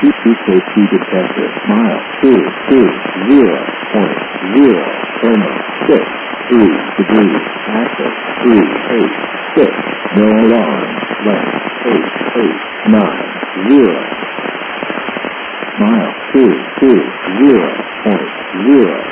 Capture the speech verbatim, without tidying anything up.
E K T detector. Mile two two zero point zero Coma six three degrees. Access three eight six. No alarm. Length eight eight nine zero. Mile two two zero point zero